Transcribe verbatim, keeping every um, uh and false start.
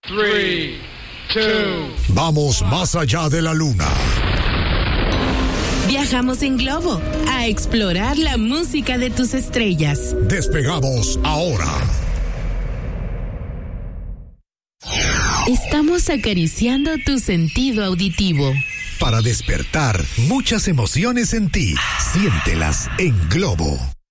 tres, dos. Vamos más allá de la luna. Viajamos en globo a explorar la música de tus estrellas. Despegamos ahora. Estamos acariciando tu sentido auditivo. Para despertar muchas emociones en ti, siéntelas en Globo.